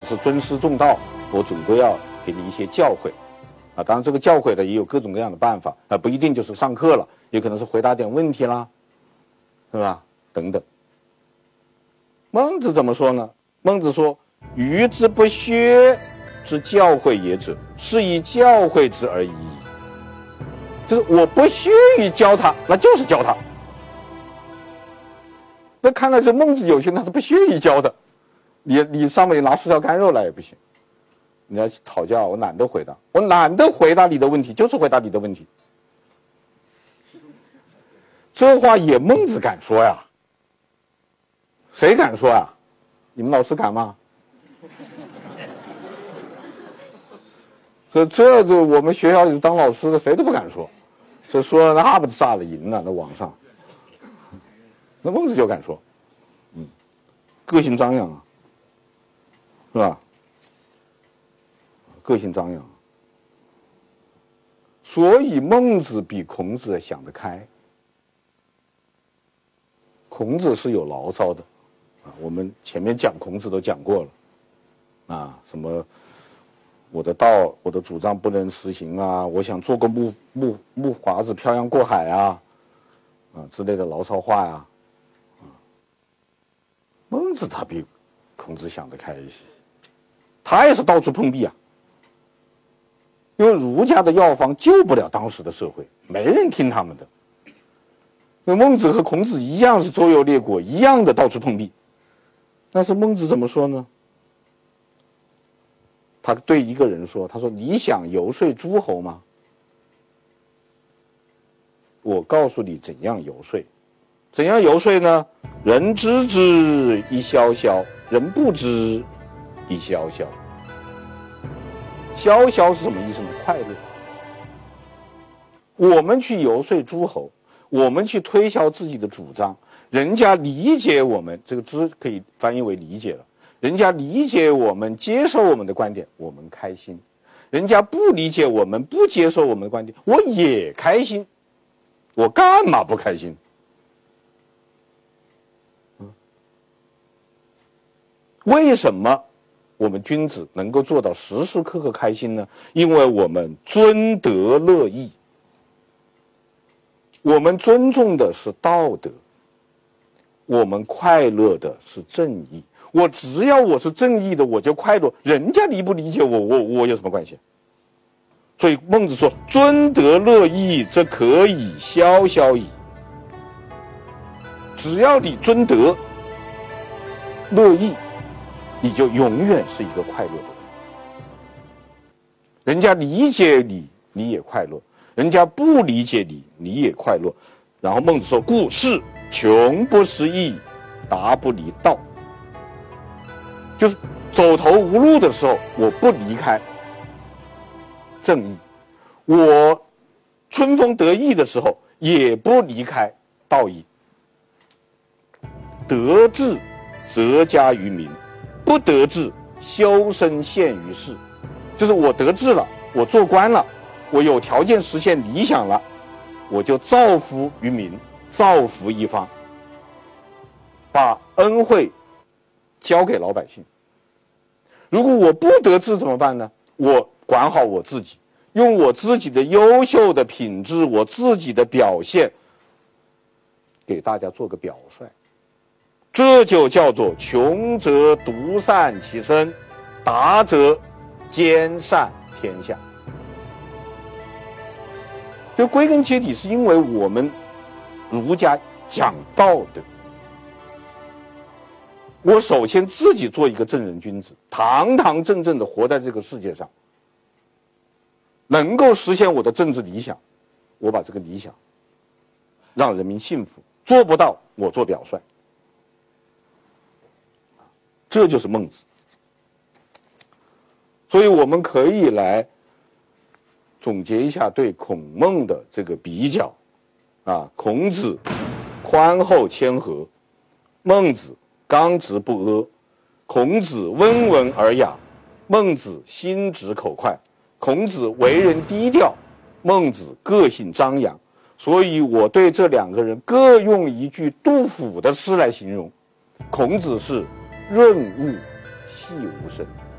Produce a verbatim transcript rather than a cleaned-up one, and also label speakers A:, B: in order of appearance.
A: 是尊师重道，我总归要给你一些教诲，啊，当然这个教诲呢也有各种各样的办法，啊，不一定就是上课了，也可能是回答点问题啦，是吧？等等。孟子怎么说呢？孟子说：“予之不学之教诲也者，是以教诲之而已。”就是我不屑于教他，那就是教他。那看来这孟子有些他是不屑于教的，你你上面拿薯条干肉来也不行。你要讨教，我懒得回答，我懒得回答你的问题，就是回答你的问题。这话也孟子敢说呀？谁敢说呀？你们老师敢吗？这这这我们学校里当老师的谁都不敢说，这说了那不炸了营了，那网上。那孟子就敢说，嗯，个性张扬啊，是吧？个性张扬，所以孟子比孔子想得开。孔子是有牢骚的，啊，我们前面讲孔子都讲过了，啊，什么我的道，我的主张不能实行啊，我想做个木木木华子漂洋过海啊，啊之类的牢骚话呀、啊，啊，孟子他比孔子想得开一些，他也是到处碰壁啊。因为儒家的药方救不了当时的社会，没人听他们的。因为孟子和孔子一样是周游列国，一样的到处碰壁。但是孟子怎么说呢？他对一个人说：“他说你想游说诸侯吗？我告诉你怎样游说。怎样游说呢？人知之一萧萧，人不知一萧萧。”萧萧是什么意思呢？快乐。我们去游说诸侯，我们去推销自己的主张，人家理解我们，这个知可以翻译为理解了。人家理解我们，接受我们的观点，我们开心；人家不理解我们，不接受我们的观点，我也开心。我干嘛不开心？嗯，为什么我们君子能够做到时时刻刻开心呢？因为我们尊德乐义，我们尊重的是道德，我们快乐的是正义。我只要我是正义的，我就快乐，人家理不理解我，我我有什么关系？所以孟子说：“尊德乐义，这可以萧萧矣。”只要你尊德乐义，你就永远是一个快乐的人。人家理解你，你也快乐；人家不理解你，你也快乐。然后孟子说：“故事穷不思义，达不离道。”就是走投无路的时候，我不离开正义；我春风得意的时候，也不离开道义。得志则加于民，不得志，修身陷于世。就是我得志了，我做官了，我有条件实现理想了，我就造福于民，造福一方，把恩惠交给老百姓。如果我不得志怎么办呢？我管好我自己，用我自己的优秀的品质，我自己的表现，给大家做个表率。这就叫做穷则独善其身，达则兼善天下。就归根结底是因为我们儒家讲道德。我首先自己做一个正人君子，堂堂正正的活在这个世界上，能够实现我的政治理想，我把这个理想让人民幸福，做不到我做表率。这就是孟子。所以我们可以来总结一下对孔孟的这个比较啊，孔子宽厚谦和，孟子刚直不阿，孔子温文尔雅，孟子心直口快，孔子为人低调，孟子个性张扬。所以我对这两个人各用一句杜甫的诗来形容：孔子是润物细无声。